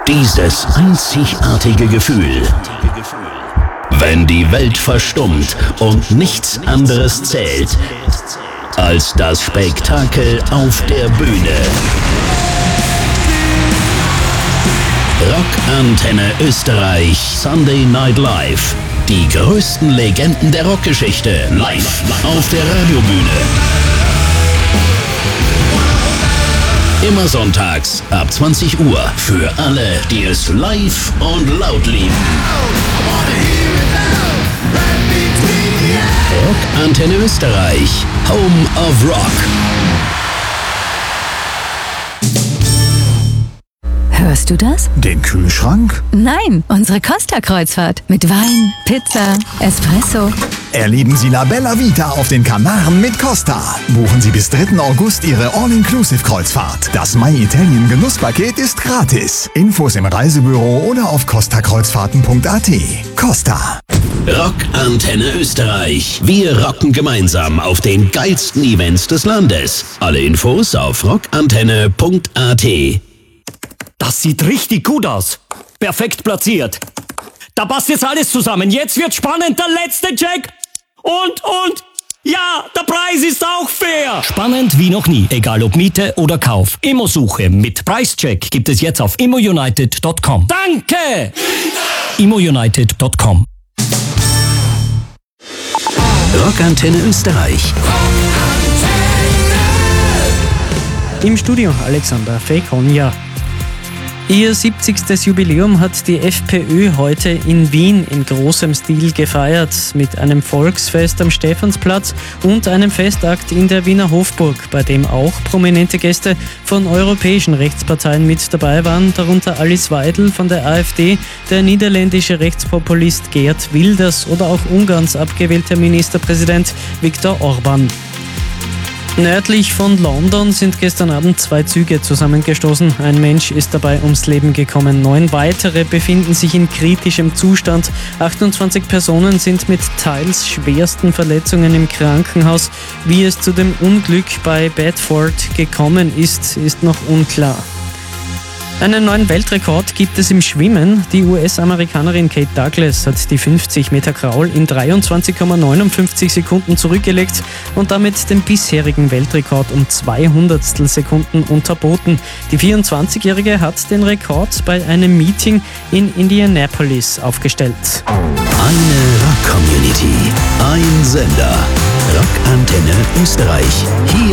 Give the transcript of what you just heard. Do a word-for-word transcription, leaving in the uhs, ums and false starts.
Dieses einzigartige Gefühl, wenn die Welt verstummt und nichts anderes zählt als das Spektakel auf der Bühne. Rockantenne Österreich Sunday Night Live. Die größten Legenden der Rockgeschichte live auf der Radiobühne. Immer sonntags ab zwanzig Uhr für alle, die es live und laut lieben. Rockantenne Österreich, Home of Rock. Hörst du das? Den Kühlschrank? Nein, unsere Costa-Kreuzfahrt. Mit Wein, Pizza, Espresso. Erleben Sie La Bella Vita auf den Kanaren mit Costa. Buchen Sie bis dritten August Ihre All-Inclusive-Kreuzfahrt. Das My Italien Genusspaket ist gratis. Infos im Reisebüro oder auf costa kreuzfahrten punkt a t. Costa. Rockantenne Österreich. Wir rocken gemeinsam auf den geilsten Events des Landes. Alle Infos auf rockantenne punkt a t. Das sieht richtig gut aus. Perfekt platziert. Da passt jetzt alles zusammen. Jetzt wird spannend. Der letzte Check. Und, und, ja, der Preis ist auch fair. Spannend wie noch nie. Egal ob Miete oder Kauf. Immosuche mit Preischeck gibt es jetzt auf immounited punkt com. Danke! immounited punkt com. Rockantenne Österreich. Im Studio Alexander Fekonja. Ihr siebzigstes Jubiläum hat die FPÖ heute in Wien in großem Stil gefeiert, mit einem Volksfest am Stephansplatz und einem Festakt in der Wiener Hofburg, bei dem auch prominente Gäste von europäischen Rechtsparteien mit dabei waren, darunter Alice Weidel von der AfD, der niederländische Rechtspopulist Geert Wilders oder auch Ungarns abgewählter Ministerpräsident Viktor Orban. Nördlich von London sind gestern Abend zwei Züge zusammengestoßen. Ein Mensch ist dabei ums Leben gekommen. Neun weitere befinden sich in kritischem Zustand. achtundzwanzig Personen sind mit teils schwersten Verletzungen im Krankenhaus. Wie es zu dem Unglück bei Bedford gekommen ist, ist noch unklar. Einen neuen Weltrekord gibt es im Schwimmen. Die U S-Amerikanerin Kate Douglas hat die fünfzig Meter Kraul in dreiundzwanzig Komma neunundfünfzig Sekunden zurückgelegt und damit den bisherigen Weltrekord um zwei Hundertstel Sekunden unterboten. Die vierundzwanzigjährige hat den Rekord bei einem Meeting in Indianapolis aufgestellt. Eine Rock-Community, ein Sender. Rockantenne Österreich. Hier